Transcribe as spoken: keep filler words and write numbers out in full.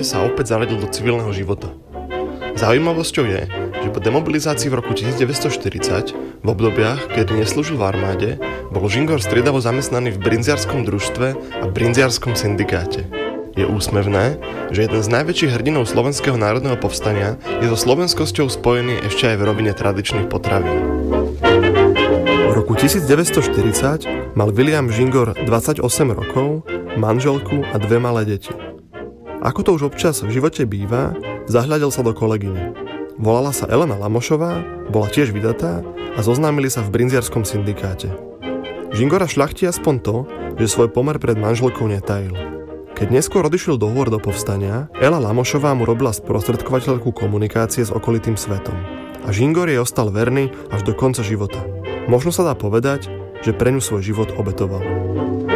živote sa opäť zaradil do civilného života. Zaujímavosťou je, že po demobilizácii v roku devätnásťstoštyridsať, v obdobiach, kedy neslúžil v armáde, bol Žingor striedavo zamestnaný v brinziarskom družstve a brinziarskom syndikáte. Je úsmevné, že jeden z najväčších hrdinov slovenského národného povstania je so slovenskosťou spojený ešte aj v rovine tradičných potravín. V roku devätnásťstoštyridsať mal William Žingor dvadsaťosem rokov, manželku a dve malé deti. Ako to už občas v živote býva, zahľadil sa do kolegyne. Volala sa Elena Lamošová, bola tiež vydatá a zoznámili sa v brinziarskom syndikáte. Žingora šľachtí aspoň to, že svoj pomer pred manželkou netajil. Keď neskôr odišiel do hôr do povstania, Ela Lamošová mu robila sprostredkovateľku komunikácie s okolitým svetom. A Žingor jej ostal verný až do konca života. Možno sa dá povedať, že pre ňu svoj život obetoval.